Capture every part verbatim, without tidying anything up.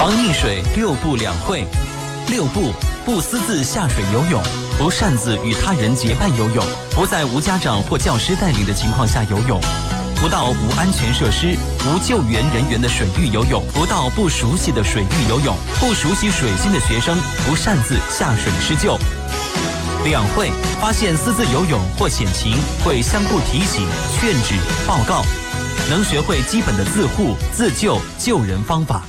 防溺水六不两会。六不：不私自下水游泳，不擅自与他人结伴游泳，不在无家长或教师带领的情况下游泳，不到无安全设施、无救援人员的水域游泳，不到不熟悉的水域游泳，不熟悉水性的学生不擅自下水施救。两会：发现私自游泳或险情，会相互提醒、劝止、报告，能学会基本的自护、自救、救人方法。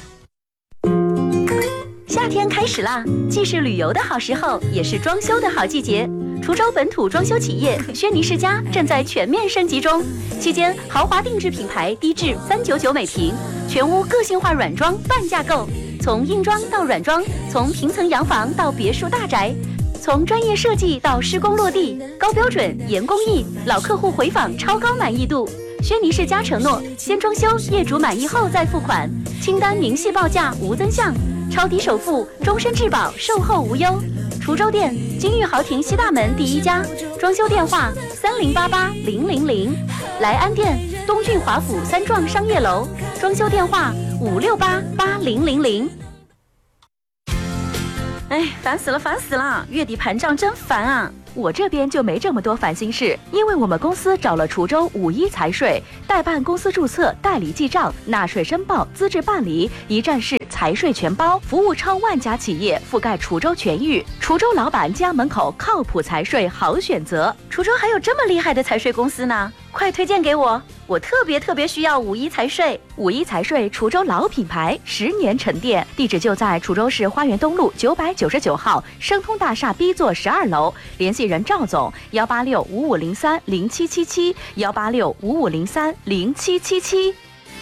夏天开始啦，既是旅游的好时候，也是装修的好季节。滁州本土装修企业轩尼诗家正在全面升级中，期间豪华定制品牌低至三九九每平，全屋个性化软装半价购，从硬装到软装，从平层洋房到别墅大宅，从专业设计到施工落地，高标准严工艺，老客户回访超高满意度。轩尼诗家承诺，先装修，业主满意后再付款，清单明细报价无增项，超低首付，终身质保，售后无忧。滁州店金玉豪庭西大门第一家，装修电话三零八八零零零。莱安店东郡华府三幢商业楼，装修电话五六八八零零零。哎，烦死了，烦死了！月底盘账真烦啊！我这边就没这么多烦心事，因为我们公司找了滁州五一财税代办公司注册、代理记账、纳税申报、资质办理，一站式财税全包，服务超万家企业，覆盖滁州全域。滁州老板家门口靠谱财税好选择。滁州还有这么厉害的财税公司呢，快推荐给我！我特别特别需要五一财税。五一财税滁州老品牌，十年沉淀，地址就在滁州市花园东路九百九十九号生通大厦 B 座十二楼，联系人赵总幺八六五五零三零七七七幺八六五五零三零七七七。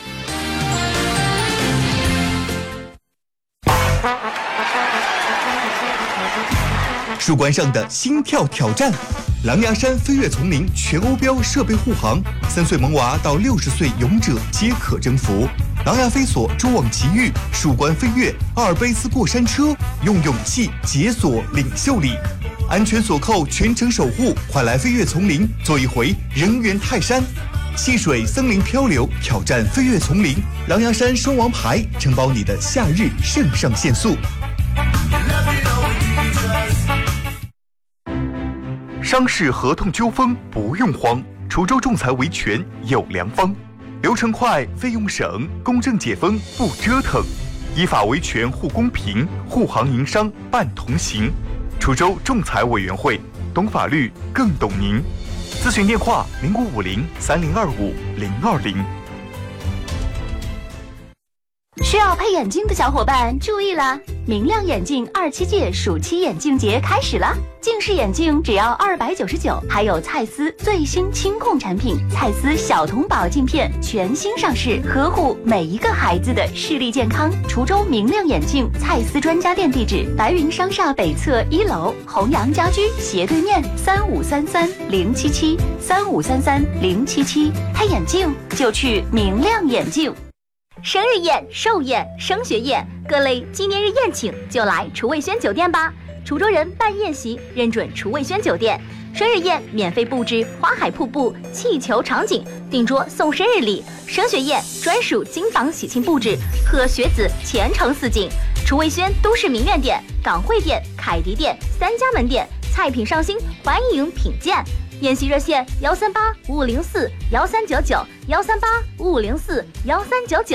树冠上的心跳挑战，狼牙山飞跃丛林全欧标设备护航，三岁萌娃到六十岁勇者皆可征服。狼牙飞索蛛网奇遇，树冠飞跃，阿尔卑斯过山车，用勇气解锁领袖力，安全锁扣全程守护，快来飞跃丛林做一回人猿泰山。戏水森林漂流，挑战飞跃丛林，狼牙山双王牌承包你的夏日肾上腺素。商事合同纠纷不用慌，滁州仲裁维权有良方，流程快，费用省，公正解纷不折腾，依法维权护公平，护航营商办同行。滁州仲裁委员会，懂法律更懂您。咨询电话零五五零三零二五零二零。 需要配眼镜的小伙伴注意了，明亮眼镜二七届暑期眼镜节开始了，近视眼镜只要二百九十九，还有蔡司最新清控产品蔡司小童宝镜片全新上市，呵护每一个孩子的视力健康。滁州明亮眼镜蔡司专家店地址：白云商厦北侧一楼弘阳家居斜对面，三五三三零七七三五三三零七七。配眼镜就去明亮眼镜。生日宴、寿宴、升学宴，各类纪念日宴请就来厨卫轩酒店吧。滁州人办宴席认准厨卫轩酒店，生日宴免费布置花海瀑布、气球场景，订桌送生日礼；升学宴专属金房喜庆布置，贺学子前程似锦。厨卫轩都市名苑店、港汇店、凯迪店三家门店，菜品上新，欢迎品鉴。宴席热线幺三八五五零四幺三九九幺三八五五零四幺三九九。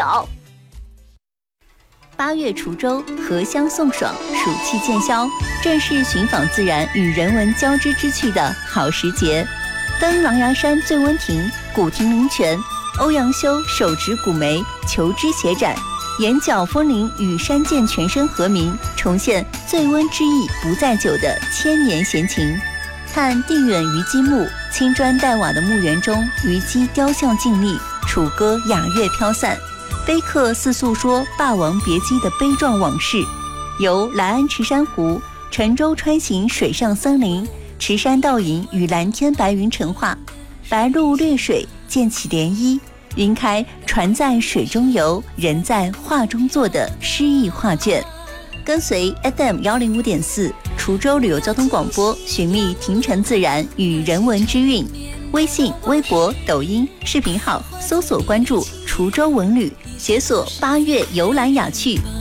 八月滁州荷香送爽，暑气渐消，正是寻访自然与人文交织之趣的好时节。登狼牙山醉温亭、古亭灵泉，欧阳修手执古梅，求知协展，眼角风铃与山涧全身和鸣，重现醉温之意不在酒的千年闲情。看地远虞姬墓，青砖黛瓦的墓园中，虞姬雕像静立，楚歌雅乐飘散，碑刻似诉说霸王别姬的悲壮往事。由莱安池珊瑚、沉舟穿行水上森林，池山倒影与蓝天白云成画，白鹭掠水溅起涟漪，云开船在水中游，人在画中坐的诗意画卷。跟随 F M 幺零五点四滁州旅游交通广播，寻觅亭城自然与人文之韵。微信、微博、抖音视频号搜索关注滁州文旅，解锁八月游览雅趣，